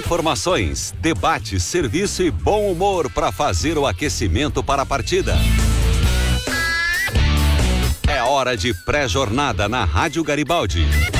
Informações, debate, serviço e bom humor para fazer o aquecimento para a partida. É hora de pré-jornada na Rádio Garibaldi.